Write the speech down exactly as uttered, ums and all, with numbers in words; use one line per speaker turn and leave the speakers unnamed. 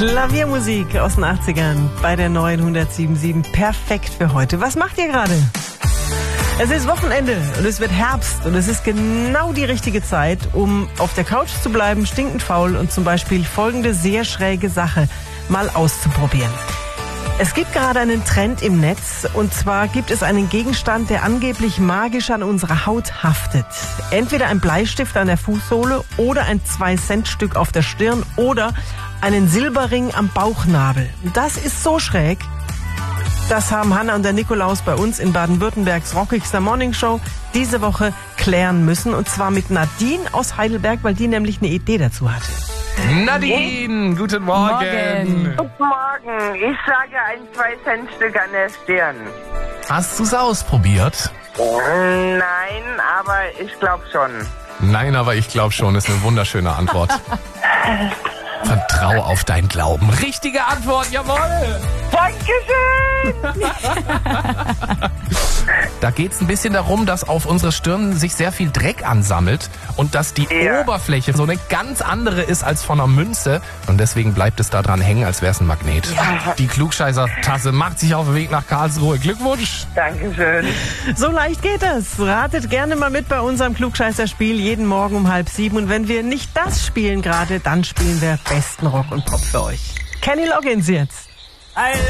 Klaviermusik aus den achtzigern bei der neuen hundertsieben Komma sieben. Perfekt für heute. Was macht ihr gerade? Es ist Wochenende und es wird Herbst und es ist genau die richtige Zeit, um auf der Couch zu bleiben, stinkend faul und zum Beispiel folgende sehr schräge Sache mal auszuprobieren. Es gibt gerade einen Trend im Netz und zwar gibt es einen Gegenstand, der angeblich magisch an unserer Haut haftet. Entweder ein Bleistift an der Fußsohle oder ein zwei Cent Stück auf der Stirn oder einen Silberring am Bauchnabel. Das ist so schräg. Das haben Hanna und der Nikolaus bei uns in Baden-Württembergs rockigster Morningshow diese Woche klären müssen. Und zwar mit Nadine aus Heidelberg, weil die nämlich eine Idee dazu hatte.
Nadine, guten Morgen.
Morgen. Guten Morgen. Ich sage ein zwei Cent Stück an der Stirn.
Hast du es ausprobiert?
Nein, aber ich glaube schon.
Nein, aber ich glaube schon, ist eine wunderschöne Antwort. Vertrau auf dein Glauben. Richtige Antwort, jawohl!
Dankeschön!
Da geht es ein bisschen darum, dass auf unsere Stirn sich sehr viel Dreck ansammelt und dass die
Ja.
Oberfläche so eine ganz andere ist als von einer Münze und deswegen bleibt es da dran hängen, als wäre es ein Magnet.
Ja.
Die Klugscheißer-Tasse macht sich auf den Weg nach Karlsruhe. Glückwunsch!
Dankeschön.
So leicht geht es. Ratet gerne mal mit bei unserem Klugscheißer-Spiel jeden Morgen um halb sieben. Und wenn wir nicht das spielen gerade, dann spielen wir besten Rock und Pop für euch. Kenny Loggins jetzt.